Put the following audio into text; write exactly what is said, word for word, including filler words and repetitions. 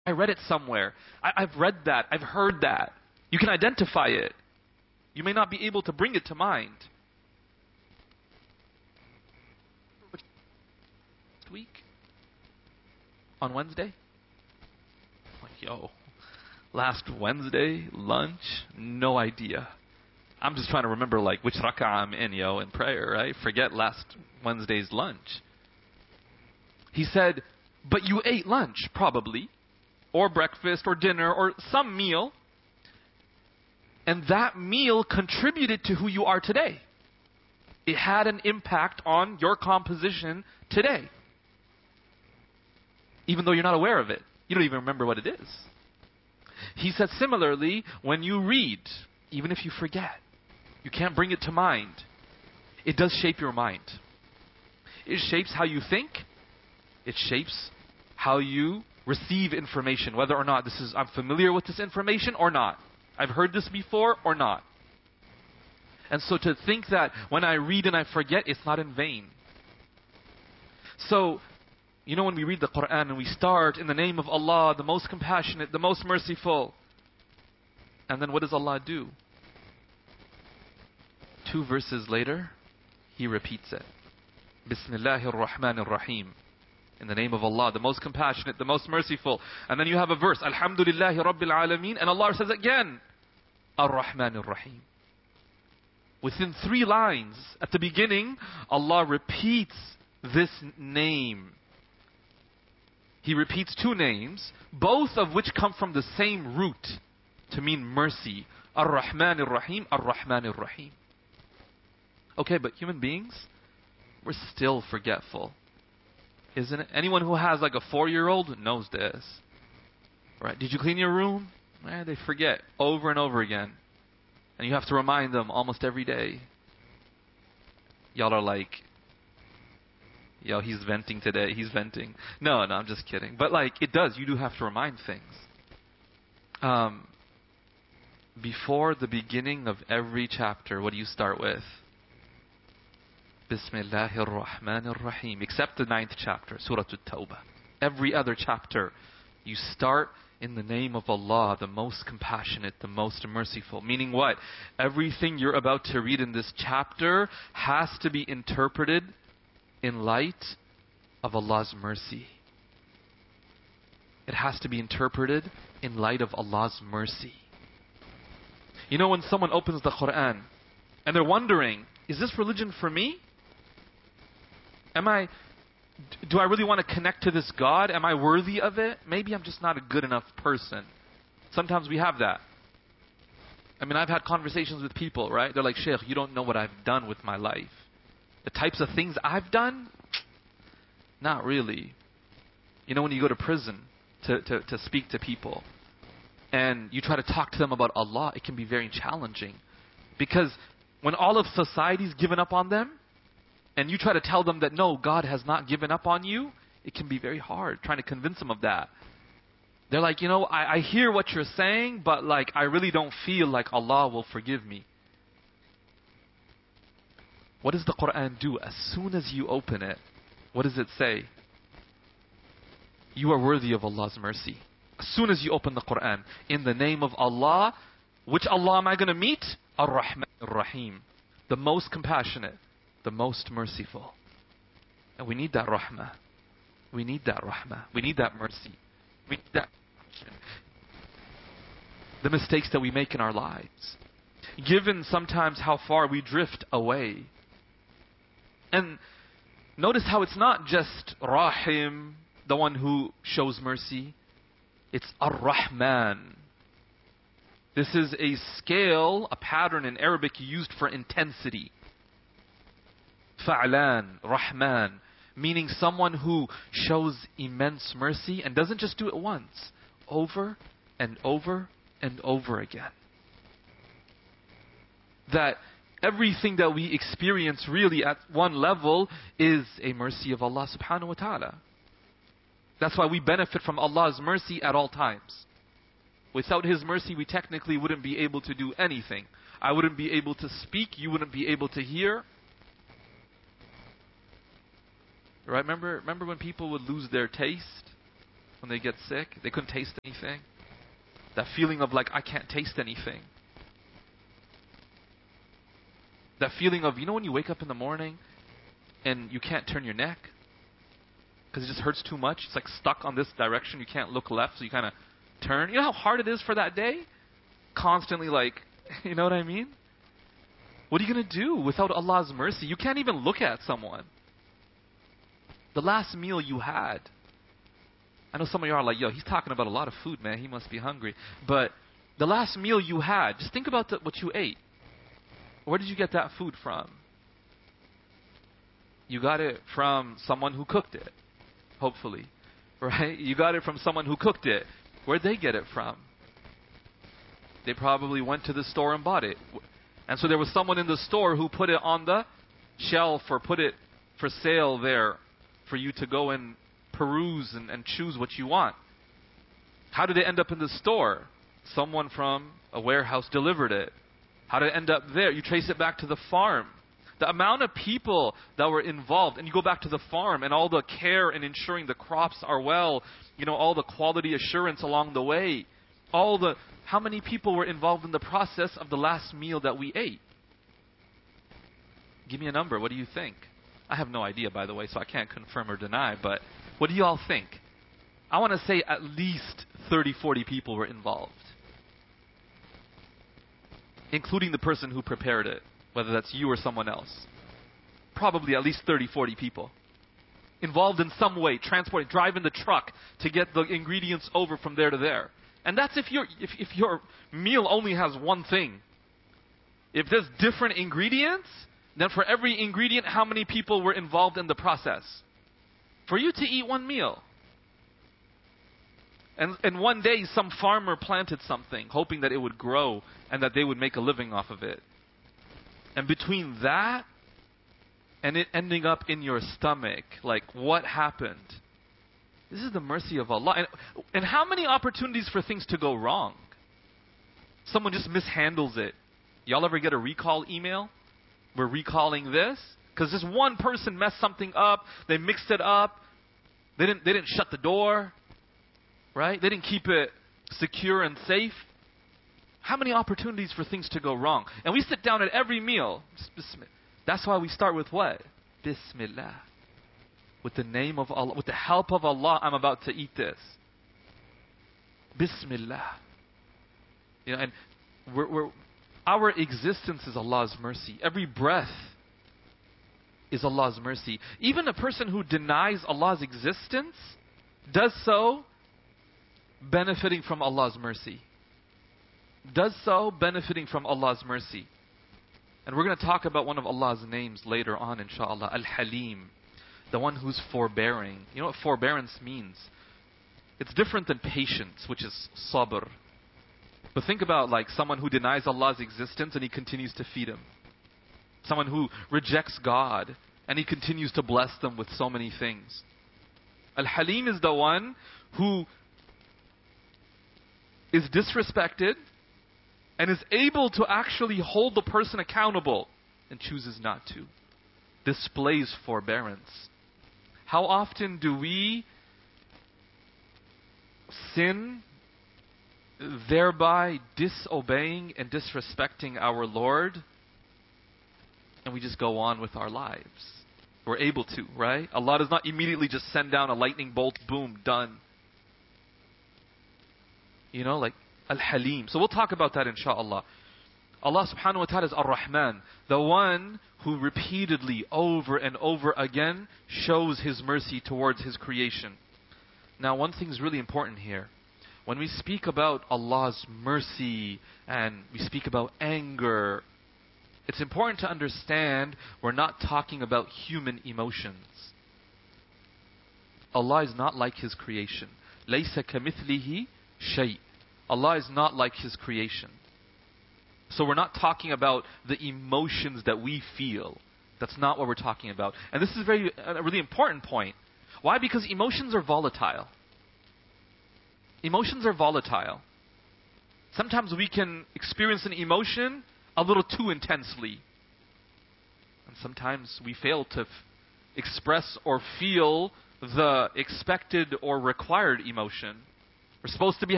I read it somewhere. I, I've read that. I've heard that. You can identify it. You may not be able to bring it to mind. Next week? On Wednesday? Like, yo, last Wednesday, lunch? No idea. I'm just trying to remember, like, which rak'ah I'm in, yo, in prayer, right? Forget last Wednesday's lunch. He said, but you ate lunch, probably, or breakfast, or dinner, or some meal, and that meal contributed to who you are today. It had an impact on your composition today. Even though you're not aware of it. You don't even remember what it is. He said similarly, when you read, even if you forget, you can't bring it to mind, it does shape your mind. It shapes how you think. It shapes how you receive information, whether or not this is, I'm familiar with this information or not. I've heard this before or not. And so to think that when I read and I forget, it's not in vain. So, you know, when we read the Quran and we start in the name of Allah, the most compassionate, the most merciful. And then what does Allah do? Two verses later, He repeats it. Bismillahir Rahmanir Rahim. In the name of Allah, the most compassionate, the most merciful. And then you have a verse, Alhamdulillahi Rabbil Alameen. And Allah says again, Ar-Rahmanir Rahim. Within three lines, at the beginning, Allah repeats this name. He repeats two names, both of which come from the same root to mean mercy. Ar-Rahmanir Rahim, Ar-Rahmanir Rahim. Okay, but human beings, we're still forgetful. Isn't it? Anyone who has like a four-year-old knows this. Right? Did you clean your room? Eh, they forget over and over again. And you have to remind them almost every day. Y'all are like, yo, he's venting today. He's venting. No, no, I'm just kidding. But like, it does. You do have to remind things. Um, before the beginning of every chapter, what do you start with? Bismillahir Rahmanir Rahim. Except the ninth chapter, Surah At-Tawbah. Every other chapter, you start in the name of Allah, the most compassionate, the most merciful. Meaning what? Everything you're about to read in this chapter has to be interpreted in light of Allah's mercy. It has to be interpreted in light of Allah's mercy. You know, when someone opens the Quran and they're wondering, is this religion for me? Am I, do I really want to connect to this God? Am I worthy of it? Maybe I'm just not a good enough person. Sometimes we have that. I mean, I've had conversations with people, right? They're like, Sheikh, you don't know what I've done with my life. The types of things I've done? Not really. You know, when you go to prison to, to, to speak to people and you try to talk to them about Allah, it can be very challenging. Because when all of society's given up on them, and you try to tell them that no, God has not given up on you, it can be very hard trying to convince them of that. They're like, you know, I, I hear what you're saying, but like, I really don't feel like Allah will forgive me. What does the Quran do? As soon as you open it, what does it say? You are worthy of Allah's mercy. As soon as you open the Quran, in the name of Allah, which Allah am I going to meet? Ar-Rahman Ar-Rahim. The most compassionate, the most merciful. And we need that rahmah. We need that rahmah. We need that mercy. We need that. The mistakes that we make in our lives. Given sometimes how far we drift away. And notice how it's not just Rahim, the one who shows mercy. It's Ar-Rahman. This is a scale, a pattern in Arabic used for intensity. Fa'lan, Rahman, meaning someone who shows immense mercy and doesn't just do it once, over and over and over again. That everything that we experience really at one level is a mercy of Allah subhanahu wa ta'ala. That's why we benefit from Allah's mercy at all times. Without His mercy, we technically wouldn't be able to do anything. I wouldn't be able to speak, you wouldn't be able to hear. Right? Remember, remember when people would lose their taste? when they get sick? They couldn't taste anything. That feeling of like, I can't taste anything. That feeling of, you know when you wake up in the morning and you can't turn your neck? Because it just hurts too much. It's like stuck on this direction. You can't look left, so you kind of turn. You know how hard it is for that day? Constantly like, you know what I mean? What are you going to do without Allah's mercy? You can't even look at someone. The last meal you had. I know some of you are like, yo, he's talking about a lot of food, man. He must be hungry. But the last meal you had, just think about the, what you ate. Where did you get that food from? You got it from someone who cooked it, hopefully. Right? You got it from someone who cooked it. Where'd they get it from? They probably went to the store and bought it. And so there was someone in the store who put it on the shelf or put it for sale there for you to go and peruse and, and choose what you want. How did it end up in the store? Someone from a warehouse delivered it. How did it end up there? You trace it back to the farm. The amount of people that were involved, and you go back to the farm and all the care in ensuring the crops are well, you know, all the quality assurance along the way, all the, how many people were involved in the process of the last meal that we ate? Give me a number. What do you think? I have no idea, by the way, so I can't confirm or deny, but what do you all think? I want to say at least thirty, forty people were involved, including the person who prepared it, whether that's you or someone else. Probably at least thirty, forty people involved in some way, transporting, driving the truck to get the ingredients over from there to there. And that's if your if, if your meal only has one thing. If there's different ingredients, then for every ingredient, how many people were involved in the process? For you to eat one meal. And, and one day, some farmer planted something, hoping that it would grow and that they would make a living off of it. And between that and it ending up in your stomach, like, what happened? This is the mercy of Allah. And, and how many opportunities for things to go wrong? Someone just mishandles it. Y'all ever get a recall email? We're recalling this? Because this one person messed something up. They mixed it up. They didn't, they didn't shut the door. Right? They didn't keep it secure and safe. How many opportunities for things to go wrong? And we sit down at every meal. That's why we start with what? Bismillah. With the name of Allah, with the help of Allah, I'm about to eat this. Bismillah. You know, and we're, we're, our existence is Allah's mercy. Every breath is Allah's mercy. Even a person who denies Allah's existence does so benefiting from Allah's mercy. Does so benefiting from Allah's mercy. And we're going to talk about one of Allah's names later on, inshallah. Al-Halim. The one who's forbearing. You know what forbearance means? It's different than patience, which is sabr. But think about like someone who denies Allah's existence and He continues to feed him. Someone who rejects God and He continues to bless them with so many things. Al-Halim is the one who is disrespected and is able to actually hold the person accountable and chooses not to. Displays forbearance. How often do we sin, thereby disobeying and disrespecting our Lord, and we just go on with our lives? We're able to, right? Allah does not immediately just send down a lightning bolt, boom, done. You know, like Al-Halim. So we'll talk about that inshaAllah. Allah subhanahu wa ta'ala is Ar-Rahman, the one who repeatedly, over and over again, shows His mercy towards His creation. Now, one thing is really important here. When we speak about Allah's mercy and we speak about anger, it's important to understand we're not talking about human emotions. Allah is not like His creation. لَيْسَ كَمِثْلِهِ شَيْءٍ. Allah is not like His creation. So we're not talking about the emotions that we feel. That's not what we're talking about. And this is very, a really important point. Why? Because emotions are volatile. Emotions are volatile. Sometimes we can experience an emotion a little too intensely. And sometimes we fail to f- express or feel the expected or required emotion. We're supposed to be